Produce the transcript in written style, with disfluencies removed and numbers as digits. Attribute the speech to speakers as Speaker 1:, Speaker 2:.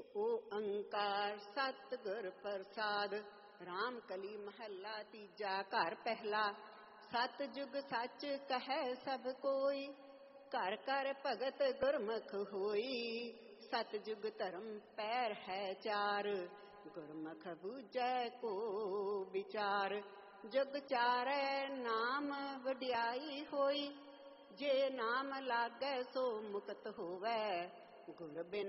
Speaker 1: ਓੰਕਾਰ ਸਤਿਗੁਰ ਪ੍ਰਸਾਦ। ਰਾਮ ਕਲੀ ਮਹੱਲਾ ਤੀਜਾ। ਘਰ ਪਹਿਲਾ। ਸਤਿਜੁਗ ਸੱਚ ਕਹੈ ਸਭ ਕੋਈ, ਘਰ ਘਰ ਭਗਤ ਗੁਰਮੁਖ ਹੋਈ। ਸਤਿਜੁਗ ਧਰਮ ਪੈਰ ਹੈ ਚਾਰ, ਗੁਰਮੁਖ ਬੂਝੈ ਕੋ ਵਿਚਾਰ। ਜੁਗ ਚਾਰੈ ਨਾਮ ਵਡਿਆਈ ਹੋਈ, ਜੇ ਨਾਮ ਲਾਗੈ ਸੋ ਮੁਕਤ ਹੋਵੈ। ਗੁਰ ਬਿਨ